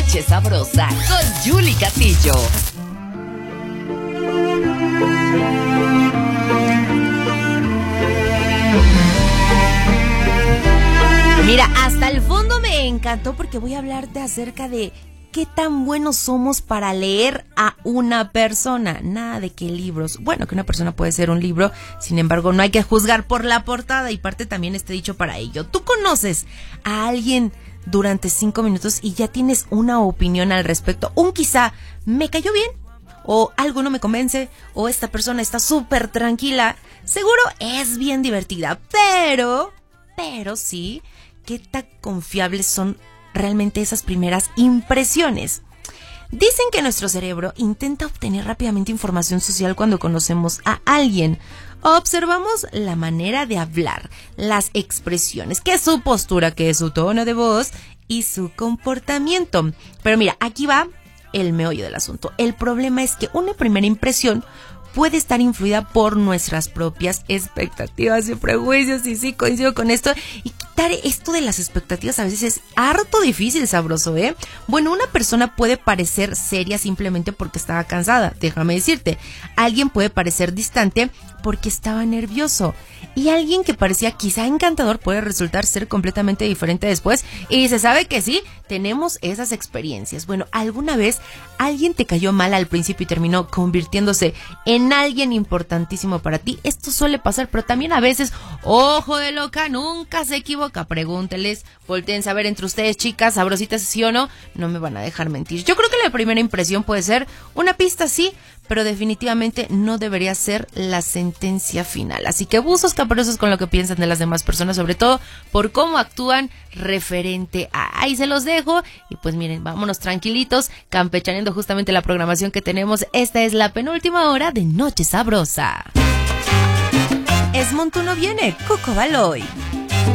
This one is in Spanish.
Noche Sabrosa con Julie Castillo. Mira, hasta el fondo me encantó porque voy a hablarte acerca de qué tan buenos somos para leer a una persona. Nada de qué libros. Bueno, que una persona puede ser un libro, sin embargo, no hay que juzgar por la portada y parte también este dicho para ello. ¿Tú conoces a alguien durante 5 minutos y ya tienes una opinión al respecto? Un quizá, ¿me cayó bien? O algo no me convence, o esta persona está súper tranquila. Seguro es bien divertida, pero sí, ¿qué tan confiables son realmente esas primeras impresiones? Dicen que nuestro cerebro intenta obtener rápidamente información social cuando conocemos a alguien. Observamos la manera de hablar, las expresiones, que es su postura, que es su tono de voz y su comportamiento. Pero mira, aquí va el meollo del asunto. El problema es que una primera impresión puede estar influida por nuestras propias expectativas y prejuicios, y sí, coincido con esto. Y quitar esto de las expectativas a veces es harto difícil, sabroso, ¿eh? Bueno, una persona puede parecer seria simplemente porque estaba cansada, déjame decirte. Alguien puede parecer distante porque estaba nervioso. Y alguien que parecía quizá encantador puede resultar ser completamente diferente después. Y se sabe que sí, tenemos esas experiencias. Bueno, ¿alguna vez alguien te cayó mal al principio y terminó convirtiéndose en alguien importantísimo para ti? Esto suele pasar, pero también a veces, ojo de loca, nunca se equivoca. Pregúnteles, volteen a ver entre ustedes, chicas, sabrositas, sí o no, no me van a dejar mentir. Yo creo que la primera impresión puede ser una pista, sí, pero definitivamente no debería ser la sentencia final. Así que buzos caperosos con lo que piensan de las demás personas, sobre todo por cómo actúan referente a... Ahí se los dejo. Y pues miren, vámonos tranquilitos, campechaneando justamente la programación que tenemos. Esta es la penúltima hora de Noche Sabrosa. Es Montuno viene, Coco Baloy.